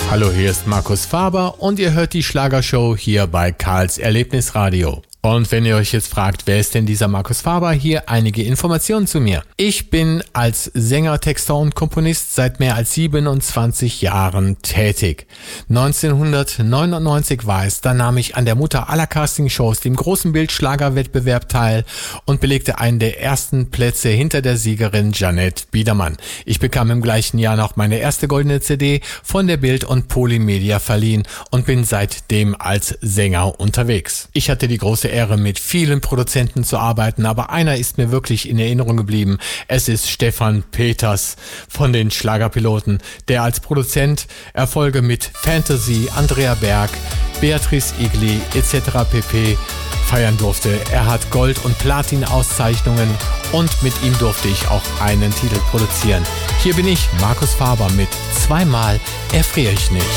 Hallo, hier ist Markus Faber und ihr hört die Schlagershow hier bei Karls Erlebnisradio. Und wenn ihr euch jetzt fragt, wer ist denn dieser Markus Faber, hier einige Informationen zu mir. Ich bin als Sänger, Texter und Komponist seit mehr als 27 Jahren tätig. 1999 war es, da nahm ich an der Mutter aller Castingshows, dem großen Bildschlagerwettbewerb, teil und belegte einen der ersten Plätze hinter der Siegerin Jeanette Biedermann. Ich bekam im gleichen Jahr noch meine erste goldene CD von der Bild und Polymedia verliehen und bin seitdem als Sänger unterwegs. Ich hatte die große Ehre, mit vielen Produzenten zu arbeiten, aber einer ist mir wirklich in Erinnerung geblieben. Es ist Stefan Peters von den Schlagerpiloten, der als Produzent Erfolge mit Fantasy, Andrea Berg, Beatrice Egli etc. pp. feiern durfte. Er hat Gold- und Platin-Auszeichnungen und mit ihm durfte ich auch einen Titel produzieren. Hier bin ich, Markus Faber, mit Zweimal erfriere ich nicht.